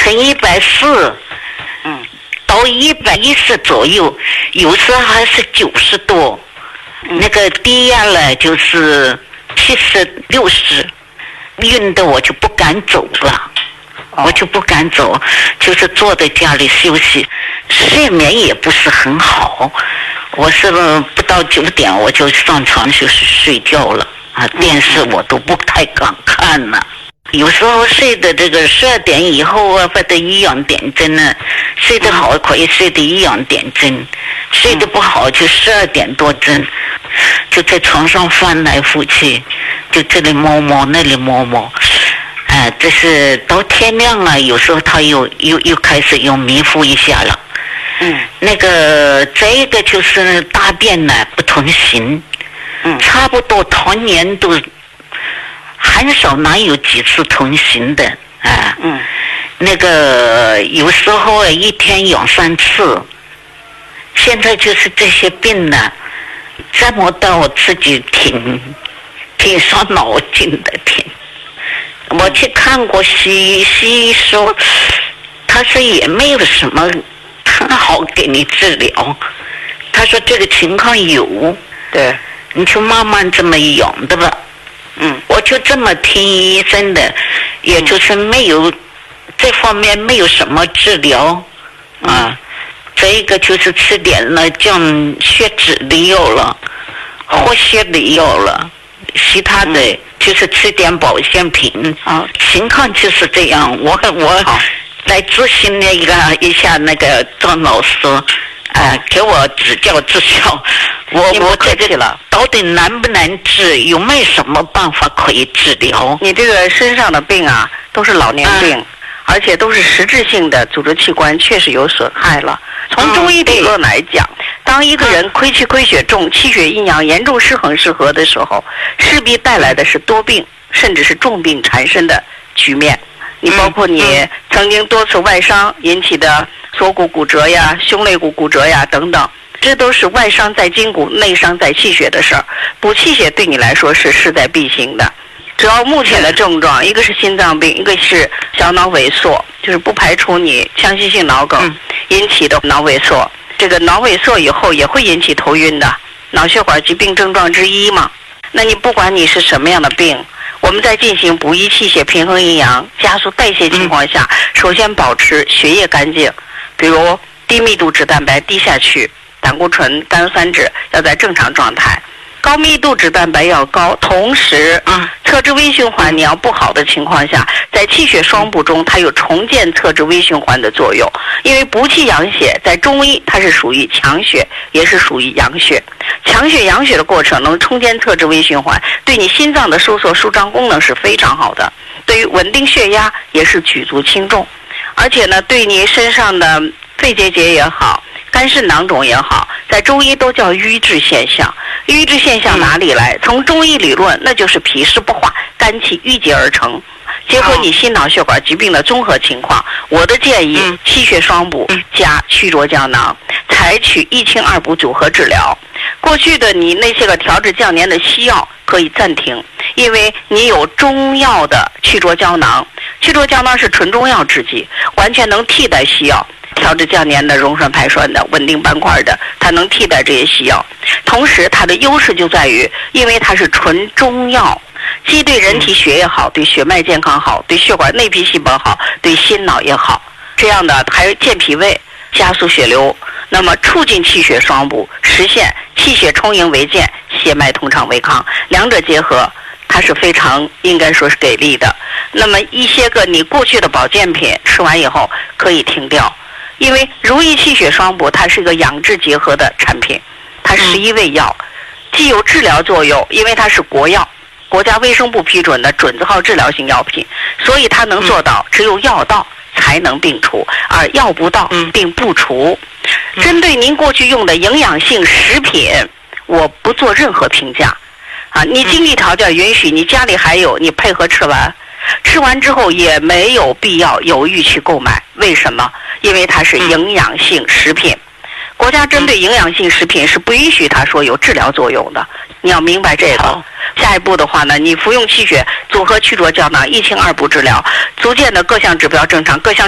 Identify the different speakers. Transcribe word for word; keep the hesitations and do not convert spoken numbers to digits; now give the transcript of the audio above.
Speaker 1: 从一百四，
Speaker 2: 嗯，
Speaker 1: 到一百一十左右，有时候还是九十多，
Speaker 2: 嗯、
Speaker 1: 那个低压了就是七十六十，晕的我就不敢走了。我就不敢走，就是坐在家里休息，睡眠也不是很好。我是不到九点我就上床就是睡觉了啊，电视我都不太敢看了。有时候睡的这个十二点以后啊，或者一两点钟呢，睡得好可以睡得一两点钟，睡得不好就十二点多钟，就在床上翻来覆去，就这里摸摸那里摸摸。啊，这是到天亮了，有时候他又又又开始又迷糊一下了。
Speaker 2: 嗯，
Speaker 1: 那个再一个就是大便呢不成形，
Speaker 2: 嗯，
Speaker 1: 差不多同年都很少哪有几次成形的啊。
Speaker 2: 嗯，
Speaker 1: 那个有时候一天两三次，现在就是这些病呢，这么到我自己挺挺伤脑筋的，挺。我去看过西医，西医说他说也没有什么很好给你治疗，他说这个情况有，
Speaker 2: 对，
Speaker 1: 你就慢慢这么养的吧。
Speaker 2: 嗯，
Speaker 1: 我就这么听医生的，也就是没有、嗯、这方面没有什么治疗啊。再一个就是吃点了降血脂的药了，活血的药了，其他的、嗯就是吃点保健品啊，情况就是这样。我我来咨询那个一下那个张老师，啊、呃，给我指教指教。我我这个了，到底能不能治？有没有什么办法可以治疗？
Speaker 2: 你这个身上的病啊，都是老年病，嗯、而且都是实质性的组织器官确实有损害了。从中医理论来讲。嗯当一个人亏气亏血重，气血阴阳严重失衡失和的时候，势必带来的是多病甚至是重病缠身的局面。你包括你曾经多次外伤引起的锁骨骨折呀、胸肋骨骨折呀等等，这都是外伤在筋骨、内伤在气血的事儿。补气血对你来说是势在必行的。只要目前的症状，一个是心脏病，一个是小脑萎缩，就是不排除你腔隙性脑梗引起的脑萎缩。这个脑萎缩以后也会引起头晕的，脑血管疾病症状之一嘛。那你不管你是什么样的病，我们在进行补益气血、平衡阴阳、加速代谢情况下，嗯、首先保持血液干净，比如低密度脂蛋白低下去，胆固醇、甘油三酯要在正常状态。高密度脂蛋白要高，同时，嗯，侧支微循环你要不好的情况下，在气血双补中，它有重建侧支微循环的作用。因为补气养血，在中医它是属于强血，也是属于养血。强血养血的过程能重建侧支微循环，对你心脏的收缩舒张功能是非常好的。对于稳定血压也是举足轻重，而且呢，对你身上的肺结节也好。肝肾囊肿也好，在中医都叫瘀滞现象。瘀滞现象哪里来？从中医理论，那就是脾湿不化、肝气郁结而成。结合你心脑血管疾病的综合情况，我的建议：气血双补加曲浊胶囊，采取一清二补组合治疗。过去的你那些个调治降粘的西药可以暂停，因为你有中药的曲浊胶囊。曲浊胶囊是纯中药制剂，完全能替代西药。调治降粘的、溶栓排栓的、稳定斑块的，它能替代这些西药。同时，它的优势就在于，因为它是纯中药，既对人体血液好，对血脉健康好，对血管内皮细胞好，对心脑也好。这样的还健脾胃、加速血流，那么促进气血双补，实现气血充盈为健，血脉通畅为康，两者结合。它是非常应该说是给力的。那么一些个你过去的保健品吃完以后可以停掉，因为如意气血双补它是一个养治结合的产品，它十一味药，既有治疗作用，因为它是国药，国家卫生部批准的准字号治疗性药品，所以它能做到只有药到才能病除，而药不到并不除。针对您过去用的营养性食品，我不做任何评价。啊，你经济条件允许，你家里还有，你配合吃完，吃完之后也没有必要犹豫去购买。为什么？因为它是营养性食品，国家针对营养性食品是不允许它说有治疗作用的。你要明白这个。下一步的话呢，你服用气血组合曲浊胶囊一清二补治疗，逐渐的各项指标正常，各项